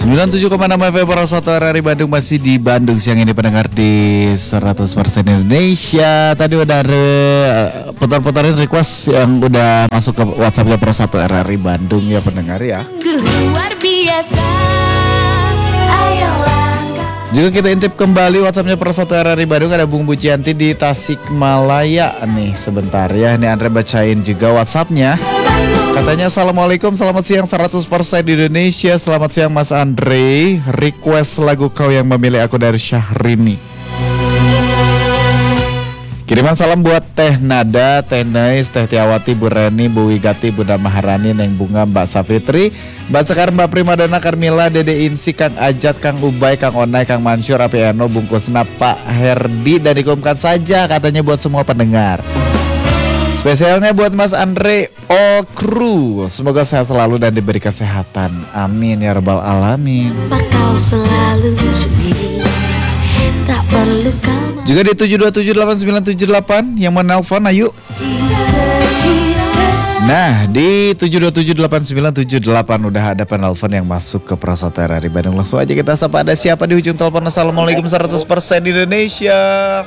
97,6 FM Satu RRI Bandung masih di Bandung siang ini pendengar di 100% Indonesia. Tadi udah ada putar-putarin request yang udah masuk ke WhatsAppnya Pro 1 RRI Bandung ya pendengar ya. Luar biasa. Juga kita intip kembali WhatsAppnya Pro 1 RRI Bandung, ada Bung Bucianti di Tasikmalaya nih sebentar ya. Ini Andre bacain juga WhatsAppnya. Katanya assalamualaikum, selamat siang 100% di Indonesia. Selamat siang Mas Andre. Request lagu Kau Yang Memilih Aku dari Syahrini. Kiriman salam buat Teh Nada, Teh Nais, Teh Tiawati, Bu Reni, Bu Wigati, Bunda Maharani, Neng Bunga, Mbak Safitri, Mbak Sekar, Mbak Primadona, Carmila, Dede Insi, Kang Ajat, Kang Ubay, Kang Onai, Kang Mansur, Api Eno, Bungkusna, Pak Herdi, dan dikumkan saja katanya buat semua pendengar. Spesialnya buat Mas Andre Okru. Semoga sehat selalu dan diberi kesehatan. Amin ya rabbal alamin. Kau selalu sendiri, tak perlu kau. Juga di 7278978 yang mau nelpon ayo. Nah di 7278978 udah ada penelpon yang masuk ke Pro 1 RRI Bandung. Langsung aja kita sapa, ada siapa di ujung telepon. Assalamualaikum 100% di Indonesia.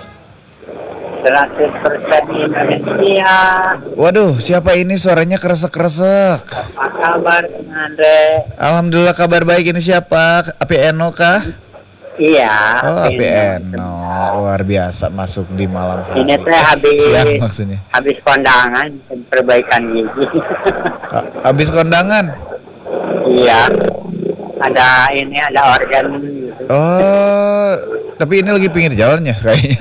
100% Indonesia. Waduh, siapa ini suaranya kresek-kresek? Apa kabar Andre? Alhamdulillah kabar baik. Ini siapa? Api Eno kah? Iya. Oh, Api Eno. Luar biasa masuk di malam hari. Ini teh habis siang maksudnya. Habis kondangan perbaikan gigi. Habis kondangan? Iya. Ada organ gitu. Oh, tapi ini lagi pinggir jalannya kayaknya.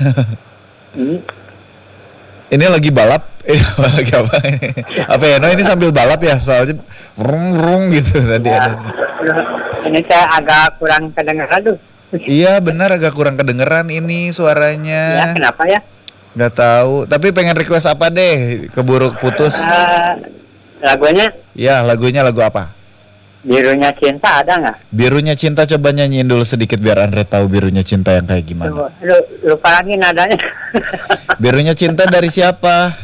Ini lagi balap. Lagi apa ini? Apa ya? Ini sambil balap ya, soalnya rung gitu tadi ya. ada. Ini saya agak kurang kedengeran tuh. Iya benar, agak kurang kedengeran ini suaranya. Ya kenapa ya? Gak tahu. Tapi pengen request apa deh? Keburu putus. Lagunya? Ya lagunya lagu apa? Birunya Cinta ada nggak? Birunya Cinta, coba nyanyiin dulu sedikit biar Andre tahu Birunya Cinta yang kayak gimana. Lupa lagi nadanya. Birunya Cinta dari siapa?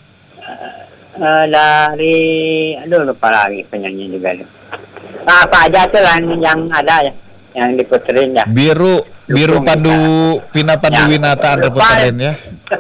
Lupa lagi penyanyi juga. Apa aja tuh yang ada ya, yang diputerin ya. Biru Pandu Pina Panduwinata Andre puterin ya.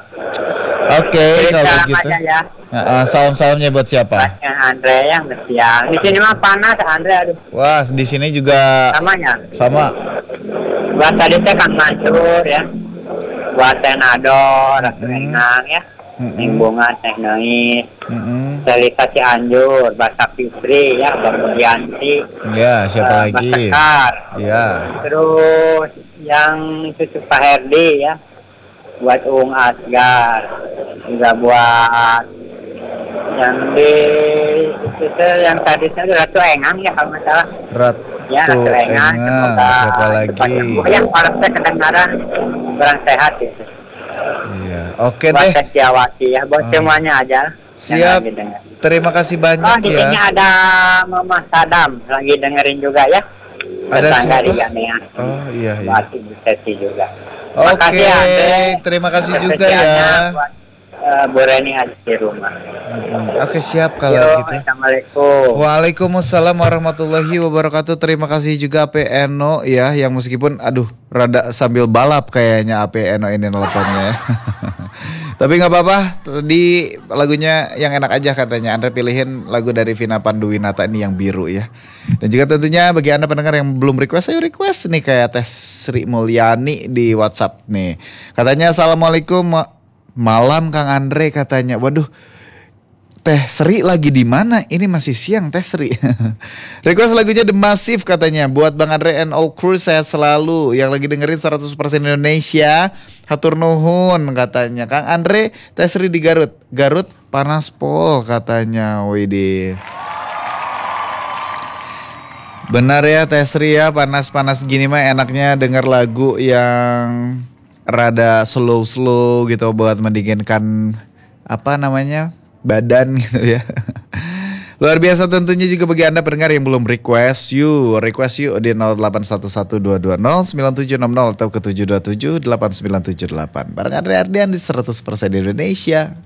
Oke, kalau gitu. Ya. Salam-salamnya buat siapa? Andre yang siang. Di sini mah panas Andre, aduh. Wah, di sini juga samanya. Sama. Buat tadi teh Kang Mansur ya. Buat Teh Nado, Renang ya. Neng Bunga, Teh Nais. Selika Cianjur, Basa Fitri ya, Bang Yanti. Ya, siapa lagi? Sekar. Ya. Terus yang itu Pak Herdi ya. Buat Ung Asgar, juga buat yang di itu yang tadi saya Ratu Engang ya kalau nggak salah. Ratu Engang. Siapa lagi? Yang kalau saya kedengaran kurang sehat itu. Iya, oke buat deh. Teh Tiawati ya, buat semuanya aja. Siap. Terima kasih banyak di ya. sini ada Mama Sadam lagi dengerin juga ya. Ada siapa? Oh iya. Buat Ibu Seti juga. Oke, terima kasih juga ya. Bu Reni ada di rumah. Oke, siap kalau gitu. Assalamualaikum. Waalaikumsalam warahmatullahi wabarakatuh. Terima kasih juga Api Eno ya, yang meskipun rada sambil balap kayaknya Api Eno ini nelponnya ya. Tapi nggak apa-apa, tadi lagunya yang enak aja katanya. Andre pilihin lagu dari Vina Panduwinata ini yang biru ya. Dan juga tentunya bagi Anda pendengar yang belum request, ayo request nih kayak Teh Sri Mulyani di WhatsApp nih. Katanya assalamualaikum malam Kang Andre katanya. Waduh, Teh Sri lagi di mana? Ini masih siang Teh Sri. Request lagunya The Massive katanya. Buat Bang Andre and all crew sehat selalu. Yang lagi dengerin 100% Indonesia. Hatur nuhun katanya. Kang Andre, Teh Sri di Garut. Garut panas pol katanya. Widih. Benar ya Teh Sri ya, panas-panas gini mah enaknya denger lagu yang rada slow-slow gitu buat mendinginkan badan gitu ya. Luar biasa tentunya juga bagi Anda pendengar yang belum request yuk di 081122209760 atau ke 7278978. Bareng Andre Ardian di 100% Indonesia.